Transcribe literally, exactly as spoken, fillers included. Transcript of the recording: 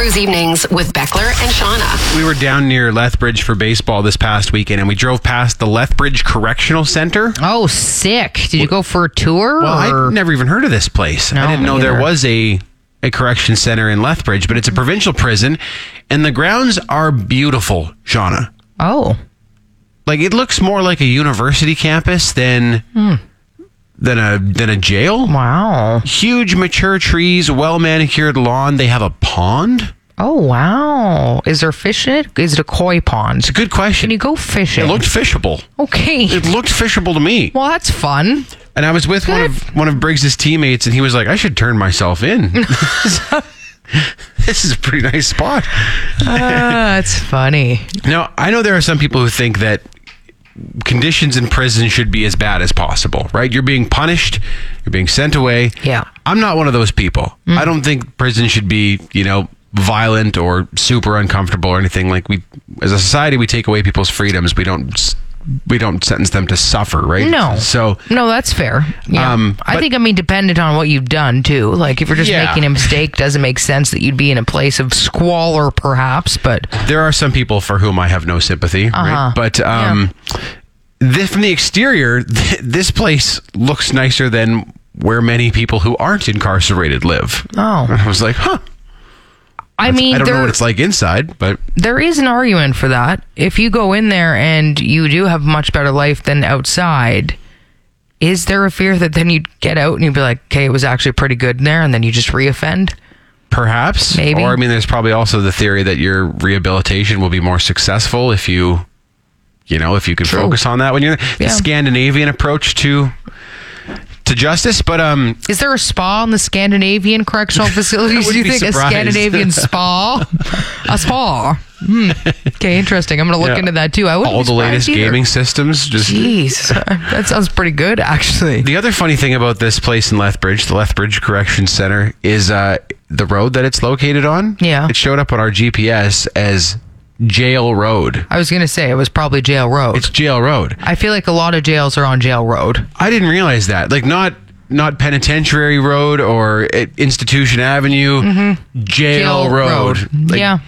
Cruise Evenings with Beckler and Shauna. We were down near Lethbridge for baseball this past weekend, and we drove past the Lethbridge Correctional Center. Oh, sick. Did you go for a tour? Well, or? I'd never even heard of this place. No, I didn't me know there either. was a, a correction center in Lethbridge, but it's a provincial prison, and the grounds are beautiful, Shauna. Oh. Like, it looks more like a university campus than... Hmm. Than a than a jail. Wow. Huge mature trees, well manicured lawn. They have a pond. Oh, wow. Is there fish in it? Is it a koi pond? It's a good question. Can you go fishing? It looked fishable. Okay. It looked fishable to me. Well, that's fun. And I was with one of one of Briggs's teammates, and he was like, "I should turn myself in." This is a pretty nice spot. Ah, that's funny. Now, I know there are some people who think that conditions in prison should be as bad as possible, right? You're being punished, you're being sent away. Yeah. I'm not one of those people. Mm. I don't think prison should be, you know, violent or super uncomfortable or anything. Like, we, as a society, we take away people's freedoms. We don't, we don't sentence them to suffer, right? No. So, no, that's fair. Yeah. Um, I but- think, I mean, dependent on what you've done, too. Like, if you're just Yeah. making a mistake, doesn't make sense that you'd be in a place of squalor, perhaps, but... there are some people for whom I have no sympathy, Uh-huh. right? But um, this, from the exterior, th- this place looks nicer than where many people who aren't incarcerated live. Oh. And I was like, huh. I mean, I don't there, know what it's like inside, but there is an argument for that. If you go in there and you do have a much better life than outside, is there a fear that then you'd get out and you'd be like, okay, it was actually pretty good in there, and then you just reoffend? perhaps. Maybe. Or, I mean, there's probably also the theory that your rehabilitation will be more successful if you, you know, if you can True. focus on that when you're the Yeah. Scandinavian approach to to justice. But um, Is there a spa in the Scandinavian correctional facilities? Do wouldn't you be think surprised. a Scandinavian spa? A spa? Hmm. Okay, interesting. I'm going to look Yeah. into that too. I wouldn't all be the latest surprised either. gaming systems. Just Jeez, that sounds pretty good, actually. the other funny thing about this place in Lethbridge, the Lethbridge Correction Center, is uh, the road that it's located on. Yeah. It showed up on our G P S as Jail Road. I was going to say it was probably Jail Road. It's Jail Road. I feel like a lot of jails are on Jail Road. I didn't realize that. Like, not not Penitentiary Road or uh, Institution Avenue, Jail, Jail Road. Road. Like, Yeah.